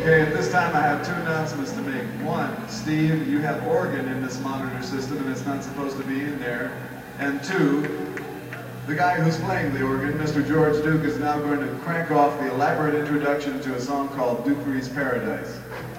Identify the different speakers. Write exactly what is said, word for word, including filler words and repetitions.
Speaker 1: Okay, at this time I have two announcements to make. One, Steve, you have organ in this monitor system and it's not supposed to be in there. And two, the guy who's playing the organ, Mister George Duke, is now going to crank off the elaborate introduction to a song called Dupree's Paradise.